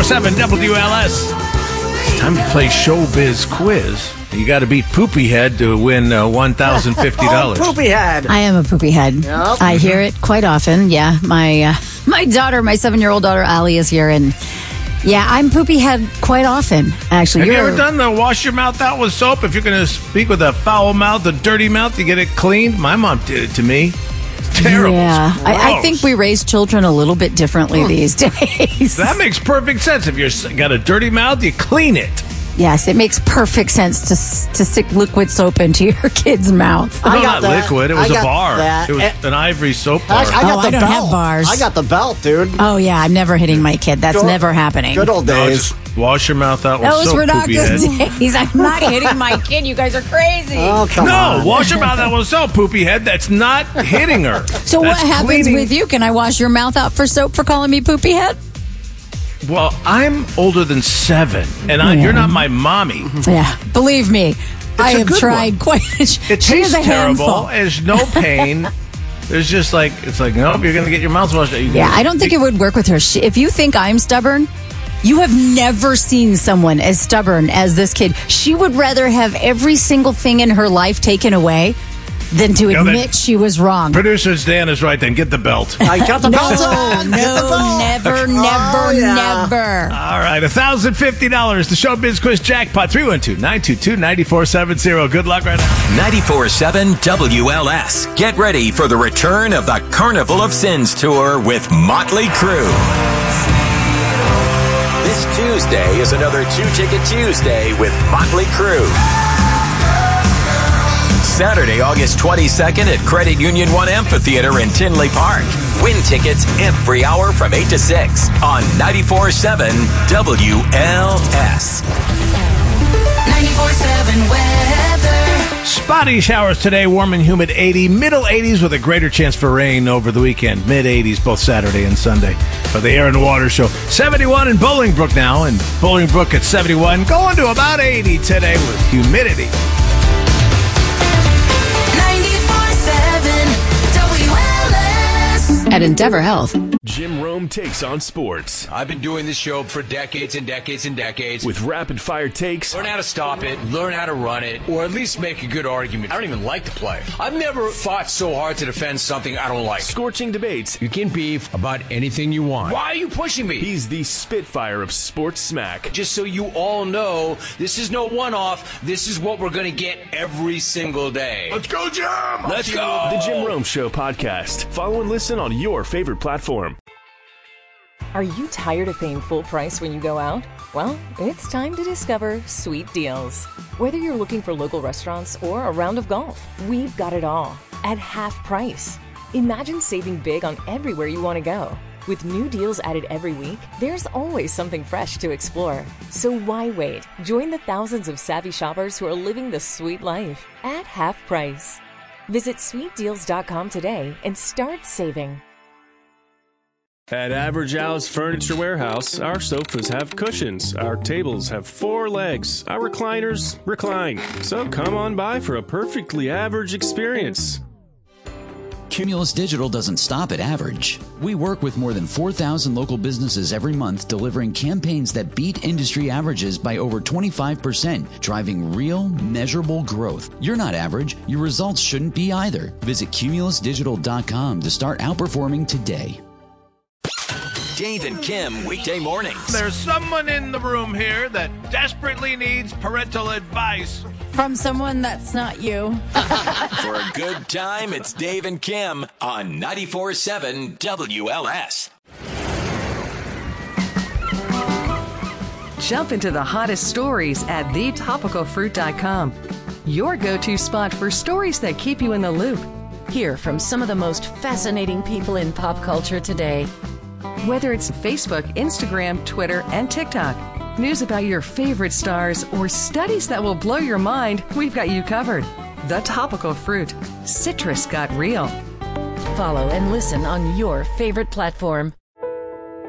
94.7 WLS. It's time to play Showbiz Quiz. You got to beat Poopy Head to win $1,050. Poopy Head. I am a poopy head. Yep. I hear it quite often. Yeah, my daughter, my 7-year-old daughter, Allie, is here, and yeah, I'm poopy head quite often. Actually, Have you ever done the wash your mouth out with soap? If you're going to speak with a foul mouth, a dirty mouth, you get it cleaned. My mom did it to me. It's terrible. Yeah, It's I gross. think we raise children a little bit differently these days. That makes perfect sense. If you've got a dirty mouth, you clean it. Yes, it makes perfect sense to stick liquid soap into your kid's mouth. No, I got not that. liquid. It I was a got bar. that. It was an ivory soap bar. I got the I don't belt. have bars. I got the belt, dude. Oh yeah, I'm never hitting my kid. That's Good- never happening. Good old No, days. just wash your mouth out with Those soap, were not Poopy good Head. days. I'm not hitting my kid. You guys are crazy. Oh, come No, on. wash your mouth out with soap, Poopy Head. That's not hitting her. So That's what happens cleaning. with you? Can I wash your mouth out for soap for calling me poopy head? Well, I'm older than 7, and you're not my mommy. Yeah, believe me, I a have good tried one. quite. It She is tastes a terrible. handful. There's no pain. There's just like, it's like, nope, you're going to get your mouth washed. Yeah, I don't think it would work with her. If you think I'm stubborn, you have never seen someone as stubborn as this kid. She would rather have every single thing in her life taken away than to Yeah, admit she was wrong. Producer Dan is right then. Get the belt. I got the belt. No, never, never. All right, $1,050. The Showbiz Quiz jackpot, 312-922-9470. Good luck right now. 94.7 WLS. Get ready for the return of the Carnival of Sins tour with Motley Crue. This Tuesday is another 2-Ticket Tuesday with Motley Crue. Saturday, August 22nd at Credit Union 1 Amphitheater in Tinley Park. Win tickets every hour from 8 to 6 on 94.7 WLS. 94.7 weather. Spotty showers today, warm and humid 80, middle 80s with a greater chance for rain over the weekend. Mid 80s both Saturday and Sunday for the Air and Water Show. 71 in Bolingbrook now, and Bolingbrook at 71, going to about 80 today with humidity. 94.7 WLS. At Endeavor Health. Jim Rome takes on sports I've been doing this show for decades and decades and decades. with rapid fire takes, Learn how to stop it, learn how to run it, or at least make a good argument. I don't even like to play. I've never fought so hard to defend something I don't like. scorching debates. You can beef about anything you want. Why are you pushing me? He's the Spitfire of sports smack. Just so you all know, this is no one-off. This is what we're going to get every single day. Let's go, Jim! Let's go! The Jim Rome Show podcast. Follow and listen on your favorite platform. Are you tired of paying full price when you go out? Well, it's time to discover Sweet Deals. Whether you're looking for local restaurants or a round of golf, we've got it all at half price. Imagine saving big on everywhere you want to go. With new deals added every week, there's always something fresh to explore. So why wait? Join the thousands of savvy shoppers who are living the sweet life at half price. Visit sweetdeals.com today and start saving. At Average Al's Furniture Warehouse, our sofas have cushions, our tables have 4 legs, our recliners recline. So come on by for a perfectly average experience. Cumulus Digital doesn't stop at average. We work with more than 4,000 local businesses every month, delivering campaigns that beat industry averages by over 25%, driving real, measurable growth. You're not average. Your results shouldn't be either. Visit cumulusdigital.com to start outperforming today. Dave and Kim, weekday mornings. There's someone in the room here that desperately needs parental advice. From someone that's not you. For a good time, it's Dave and Kim on 94.7 WLS. Jump into the hottest stories at thetopicalfruit.com. Your go-to spot for stories that keep you in the loop. Hear from some of the most fascinating people in pop culture today. Whether it's Facebook, Instagram, Twitter, and TikTok, news about your favorite stars, or studies that will blow your mind, we've got you covered. The Topical Fruit. Citrus got real. Follow and listen on your favorite platform.